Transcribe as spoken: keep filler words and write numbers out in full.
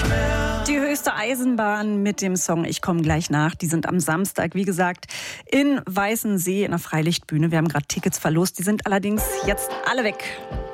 Die höchste Eisenbahn mit dem Song Ich komm gleich nach. Die sind am Samstag, wie gesagt, in Weißensee in der Freilichtbühne. Wir haben gerade Tickets verlost. Die sind allerdings jetzt alle weg.